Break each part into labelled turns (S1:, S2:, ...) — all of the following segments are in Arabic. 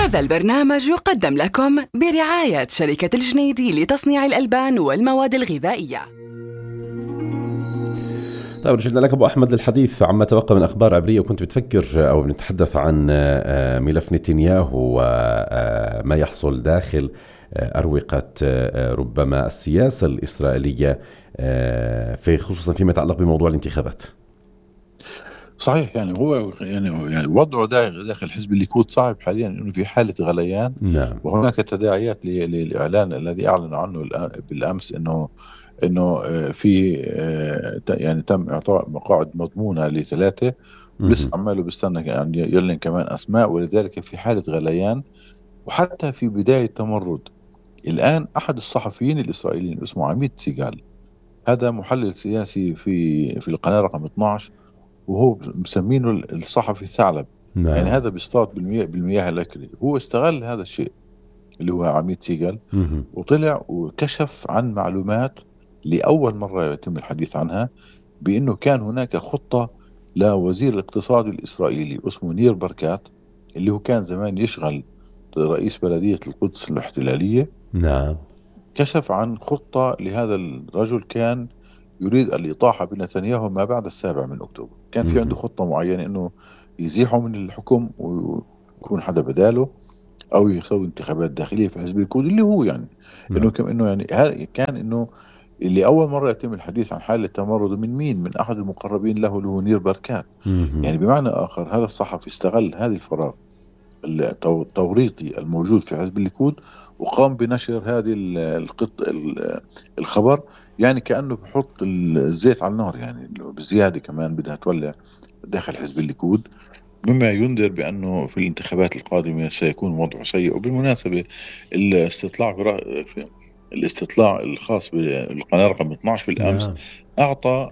S1: هذا البرنامج يقدم لكم برعاية شركة الجنيدي لتصنيع الألبان والمواد الغذائية.
S2: طيب، رجعنا لك أبو أحمد للحديث عما تبقى من أخبار عبرية، وكنت بتفكر أو بنتحدث عن ملف نتنياهو وما يحصل داخل أروقة ربما السياسة الإسرائيلية في خصوصا فيما يتعلق بموضوع الانتخابات.
S3: صحيح، يعني هو يعني وضعه داخل حزب الليكود صعب حاليا، انه في حاله غليان.
S2: نعم.
S3: وهناك تداعيات للاعلان الذي اعلن عنه بالامس انه في يعني تم اعطاء مقاعد مضمونه لثلاثه، ولسه عماله بيستنى يعني يعلن كمان اسماء، ولذلك في حاله غليان وحتى في بدايه تمرد. الان احد الصحفيين الاسرائيليين اسمه عميد سيغال، هذا محلل سياسي في القناه رقم 12، وهو مسمينه الصحفي الثعلب.
S2: نعم.
S3: يعني هذا بيصطاد بالمياه الأكلة. هو استغل هذا الشيء اللي هو عميد سيغال، وطلع وكشف عن معلومات لأول مرة يتم الحديث عنها، بأنه كان هناك خطة لوزير الاقتصاد الإسرائيلي اسمه نير بركات، اللي هو كان زمان يشغل رئيس بلدية القدس الاحتلالية.
S2: نعم.
S3: كشف عن خطة لهذا الرجل، كان يريد الإطاحة بنتنياهو ما بعد 7 أكتوبر. كان في عنده خطة معينة إنه يزيحه من الحكم ويكون حدا بداله، أو يسوي انتخابات داخلية في حزب الليكود، اللي هو يعني إنه إنه يعني هذا كان إنه اللي أول مرة يتم الحديث عن حالة تمرد من مين؟ من أحد المقربين له اللي هو نير بركات. يعني بمعنى آخر هذا الصحفي استغل هذه الفراغ التوريطي الموجود في حزب الليكود، وقام بنشر هذه الخبر، يعني كأنه بحط الزيت على النار، يعني بزيادة كمان بدها تولع داخل حزب الليكود، مما ينذر بأنه في الانتخابات القادمة سيكون وضعه سيء. وبالمناسبة الاستطلاع الخاص بالقناة رقم 12 بالأمس أعطى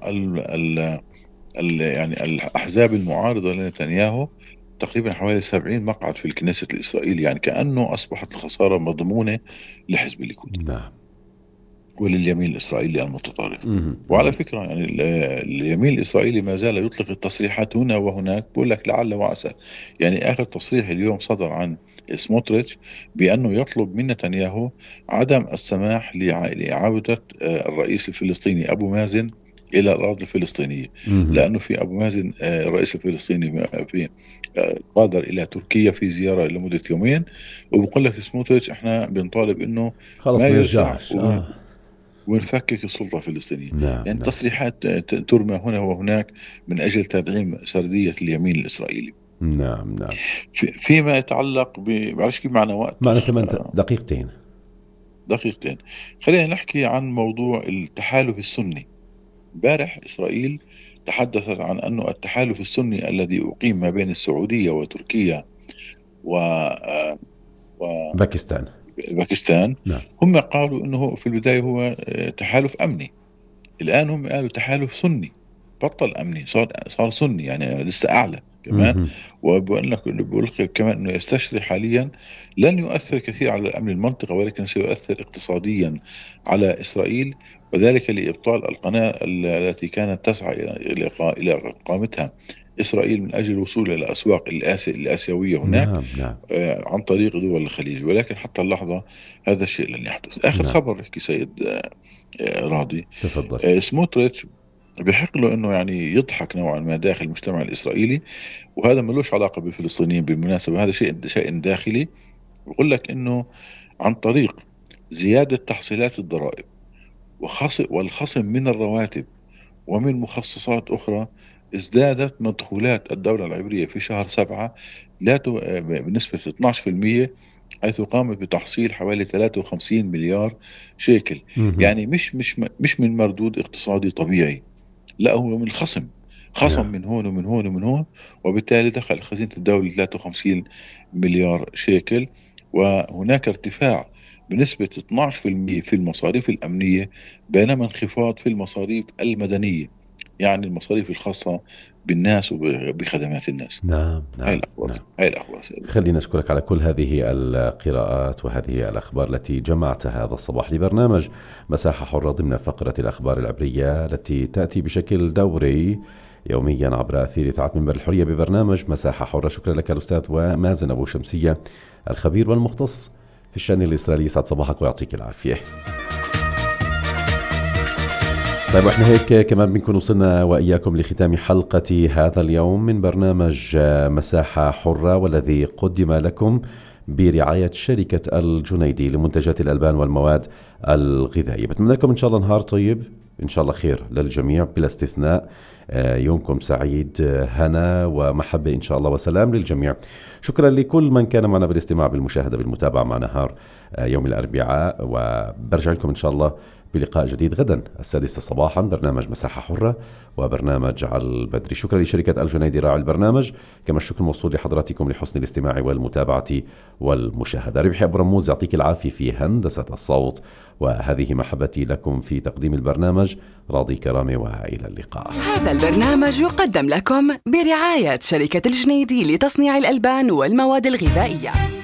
S3: يعني الأحزاب المعارضة لنتنياهو تقريبا حوالي 70 مقعد في الكنيسة الإسرائيلي، يعني كأنه أصبحت الخسارة مضمونة لحزب الليكود.
S2: نعم.
S3: ولليمين الإسرائيلي المتطرف. وعلى فكرة يعني اليمين الإسرائيلي ما زال يطلق التصريحات هنا وهناك، بقول لك لعل وعسى. يعني آخر تصريح اليوم صدر عن سموتريتش بأنه يطلب من نتنياهو عدم السماح لعودة الرئيس الفلسطيني أبو مازن إلى الأرض الفلسطينية، لأنه في أبو مازن الرئيس الفلسطيني في قادر إلى تركيا في زيارة لمدة يومين، وبقول لك سموتريتش إحنا بنطالب إنه
S2: خلص
S3: ما
S2: ما
S3: يرجع
S2: يرجعش
S3: ونفكك السلطة الفلسطينية.
S2: نعم.
S3: يعني تصريحات ترمى هنا وهناك من أجل تدعيم سردية اليمين الإسرائيلي.
S2: نعم.
S3: فيما يتعلق بعرفش كيف معنا وقت،
S2: معنا كمان دقيقتين.
S3: خلينا نحكي عن موضوع التحالف السني. امبارح إسرائيل تحدثت عن أنه التحالف السني الذي أقيم ما بين السعودية وتركيا باكستان
S2: نعم.
S3: هم قالوا أنه في البداية هو تحالف أمني. الآن هم قالوا تحالف سني، بطل أمني، صار سني، يعني لسه أعلى كمان. وبقول لك كمان أنه يستشري حاليا لن يؤثر كثير على أمن المنطقة، ولكن سيؤثر اقتصاديا على إسرائيل، وذلك لإبطال القناة التي كانت تسعى إلى إقامتها إسرائيل من أجل الوصول إلى أسواق الآسيوية هناك.
S2: نعم.
S3: عن طريق دول الخليج، ولكن حتى اللحظة هذا الشيء لن يحدث. آخر خبر يحكي سيد راضي،
S2: تفضل.
S3: سموتريتش بحق له انه يعني يضحك نوعا ما داخل المجتمع الاسرائيلي، وهذا ملوش علاقه بالفلسطينيين بالمناسبه، هذا شيء داخلي. بقول لك انه عن طريق زياده تحصيلات الضرائب والخصم من الرواتب ومن مخصصات اخرى، ازدادت مدخولات الدوله العبريه في شهر 7 بنسبه 12%، حيث قامت بتحصيل حوالي 53 مليار شيكل. يعني مش من مردود اقتصادي طبيعي، لا، هو من خصم من هون ومن هون ومن هون، وبالتالي دخل خزينة الدولة 53 مليار شيكل. وهناك ارتفاع بنسبة 12% في المصاريف الأمنية، بينما انخفاض في المصاريف المدنية، يعني المصاريف الخاصة بالناس وبخدمات الناس.
S2: نعم.
S3: هاي الأخبار.
S2: خلينا نشكرك على كل هذه القراءات وهذه الأخبار التي جمعتها هذا الصباح لبرنامج مساحة حرة ضمن فقرة الأخبار العبرية التي تأتي بشكل دوري يوميا عبر أثير إذاعة منبر الحرية ببرنامج مساحة حرة. شكرا لك الأستاذ ومازن أبو شمسية الخبير والمختص في الشأن الإسرائيلي. يسعد صباحك ويعطيك العافية. طيب واحنا هيك كمان بنكون وصلنا وإياكم لختام حلقة هذا اليوم من برنامج مساحة حرة، والذي قدم لكم برعاية شركة الجنيدي لمنتجات الألبان والمواد الغذائية. بتمنى لكم إن شاء الله نهار طيب، إن شاء الله خير للجميع بلا استثناء. يومكم سعيد، هنا ومحبة إن شاء الله وسلام للجميع. شكرا لكل من كان معنا بالاستماع بالمشاهدة بالمتابعة مع نهار يوم الأربعاء، وبرجع لكم إن شاء الله بلقاء جديد غدا 6 صباحا، برنامج مساحة حرة وبرنامج على البدري. شكرا لشركة الجنيدي راعي البرنامج، كما الشكر موصول لحضراتكم لحسن الاستماع والمتابعة والمشاهدة. ربحي أبو رموز يعطيك العافية في هندسة الصوت، وهذه محبتي لكم في تقديم البرنامج. راضي كرامة، وإلى اللقاء.
S1: هذا البرنامج يقدم لكم برعاية شركة الجنيدي لتصنيع الألبان والمواد الغذائية.